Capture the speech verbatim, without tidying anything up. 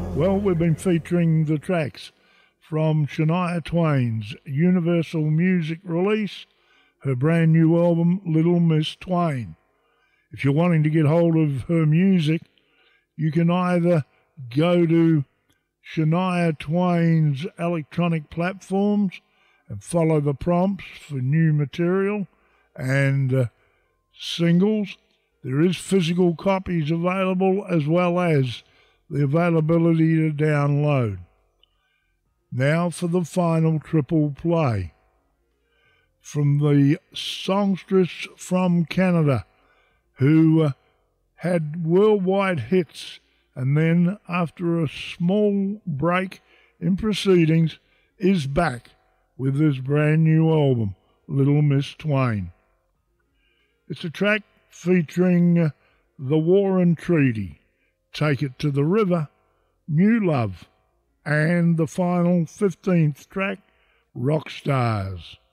Well, we've been featuring the tracks from Shania Twain's Universal Music release, her brand new album, Little Miss Twain. If you're wanting to get hold of her music, you can either go to Shania Twain's electronic platforms and follow the prompts for new material and uh, singles. There is physical copies available as well as the availability to download. Now for the final triple play. From the songstress from Canada who uh, had worldwide hits and then after a small break in proceedings is back with this brand new album, Little Miss Twain. It's a track featuring uh, The War and Treaty, Take It to the River, New Love, and the final fifteenth track, Rock Stars.